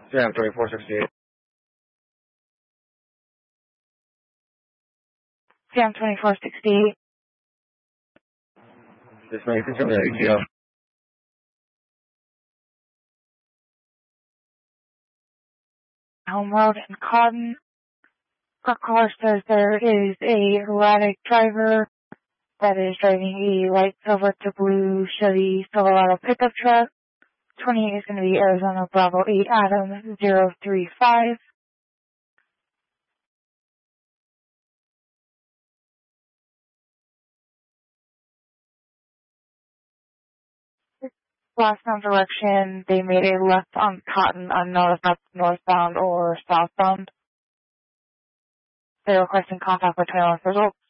Sam 2468. Sam 2468. This may confirm that ATO. Home Road in Cotton. Our caller says there is a erratic driver that is driving a light silver to blue Chevy Silverado pickup truck. 28 is going to be Arizona Bravo 8 Adam 035. Last known direction, they made a left on Cotton, unknown if that's northbound or southbound. They're requesting contact with 21 results.